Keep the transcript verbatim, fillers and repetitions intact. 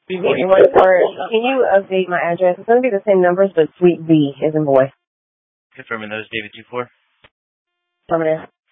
Or can you update my address? It's going to be the same numbers, but Suite B is in boy. Confirming those, David two four. Affirmative.